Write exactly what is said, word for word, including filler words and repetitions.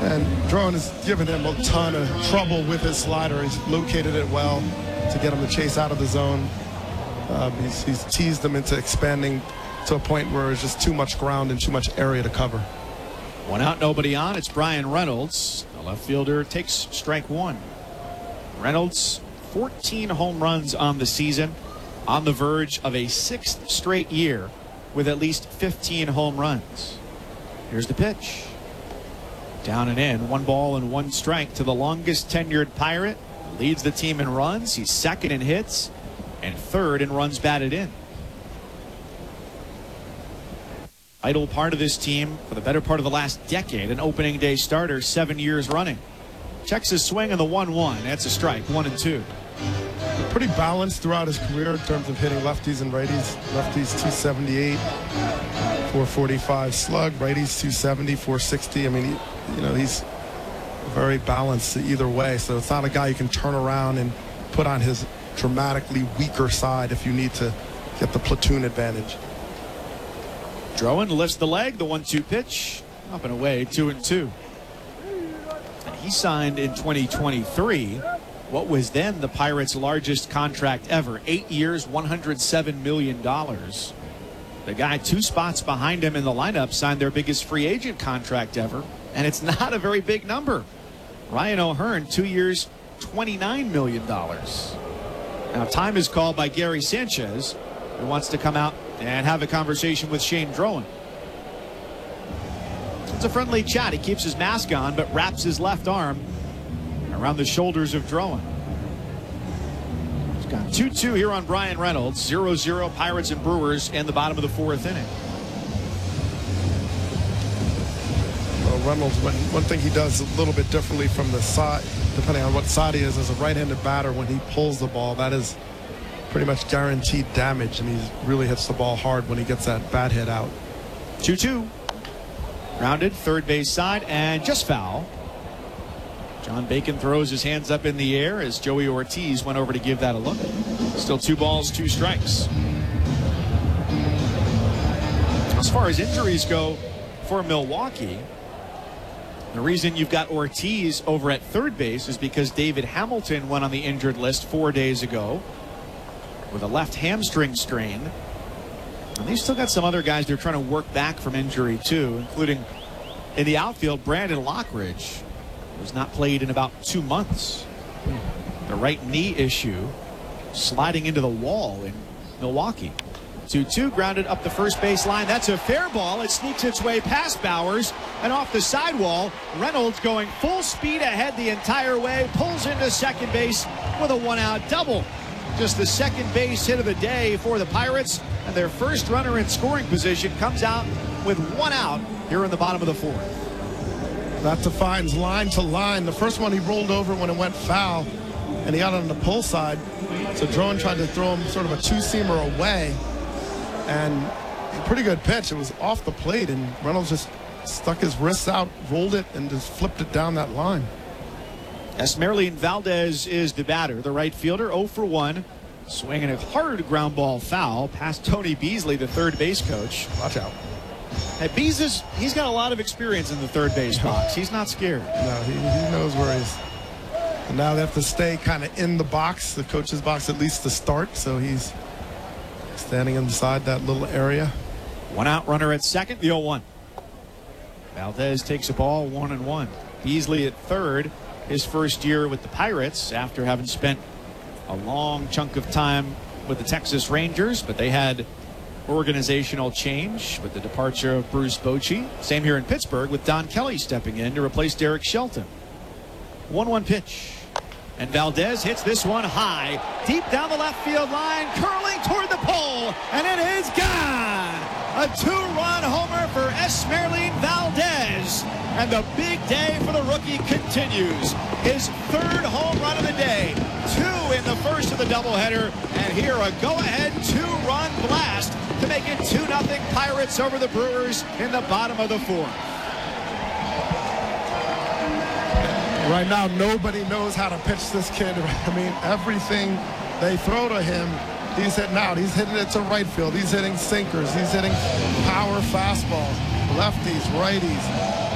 And Drowan has given him a ton of trouble with his slider. He's located it well to get him to chase out of the zone. Uh, he's, he's teased him into expanding to a point where it's just too much ground and too much area to cover. One out, nobody on. It's Bryan Reynolds. The left fielder takes strike one. Reynolds, fourteen home runs on the season, on the verge of a sixth straight year with at least fifteen home runs. Here's the pitch. Down and in, one ball and one strike to the longest tenured Pirate. Leads the team in runs. He's second in hits and third in runs batted in. Vital part of this team for the better part of the last decade. An opening day starter seven years running. Checks his swing on the one one. That's a strike, one and two. Pretty balanced throughout his career in terms of hitting lefties and righties. Lefties two seventy-eight, four forty-five slug. Righties two seventy, four sixty. I mean, he, you know, he's very balanced either way. So it's not a guy you can turn around and put on his dramatically weaker side if you need to get the platoon advantage. Drowan lifts the leg, the one two pitch, up and away, two and two. And he signed in twenty twenty-three what was then the Pirates' largest contract ever, eight years, one hundred seven million dollars. The guy two spots behind him in the lineup signed their biggest free agent contract ever, and it's not a very big number. Ryan O'Hearn, two years, twenty-nine million dollars. Now time is called by Gary Sanchez, who wants to come out and have a conversation with Shane Drowan. It's a friendly chat. He keeps his mask on but wraps his left arm around the shoulders of Drowan. It's got two two here on Bryan Reynolds. zero zero Pirates and Brewers in the bottom of the fourth inning. Well, Reynolds, one, one thing he does a little bit differently from the side, depending on what side he is, as a right-handed batter, when he pulls the ball, that is pretty much guaranteed damage, and he really hits the ball hard when he gets that bat hit out. two two. Grounded, third base side, and just foul. John Bacon throws his hands up in the air as Joey Ortiz went over to give that a look. Still two balls, two strikes. As far as injuries go for Milwaukee, the reason you've got Ortiz over at third base is because David Hamilton went on the injured list four days ago with a left hamstring strain. And they've still got some other guys they're trying to work back from injury too, including in the outfield, Brandon Lockridge, who's not played in about two months. The right knee issue sliding into the wall in Milwaukee. two two, grounded up the first base line. That's a fair ball. It sneaks its way past Bowers and off the sidewall. Reynolds going full speed ahead the entire way, pulls into second base with a one-out double. Just the second base hit of the day for the Pirates, and their first runner in scoring position comes out with one out here in the bottom of the fourth. That defines line to line. The first one he rolled over when it went foul, and he got on the pull side. So Drowan tried to throw him sort of a two-seamer away, and a pretty good pitch. It was off the plate, and Reynolds just stuck his wrists out, rolled it, and just flipped it down that line. Esmeralyn Valdez is the batter, the right fielder, oh for one. Swinging a hard ground ball foul past Tony Beasley, the third base coach. Watch out. Hey, Bees is, he's got a lot of experience in the third base box. He's not scared. No, he, he knows where he's. And now they have to stay kind of in the box, the coach's box, at least to start. So he's standing inside that little area. One out runner at second, the oh one. Valdez takes a ball, one and one. Beasley at third, his first year with the Pirates after having spent a long chunk of time with the Texas Rangers, but they had organizational change with the departure of Bruce Bochy. Same here in Pittsburgh with Don Kelly stepping in to replace Derek Shelton. one one pitch. And Valdez hits this one high, deep down the left field line, curling toward the pole, and it is gone! A two-run homer for Esmeralyn Valdez. And the big day for the rookie continues. His third home run of the day. Two in the first of the doubleheader. And here a go-ahead two-run blast to make it two nothing Pirates over the Brewers in the bottom of the fourth. Right now, nobody knows how to pitch this kid. I mean, everything they throw to him, he's hitting out. He's hitting it to right field. He's hitting sinkers. He's hitting power fastballs, lefties, righties.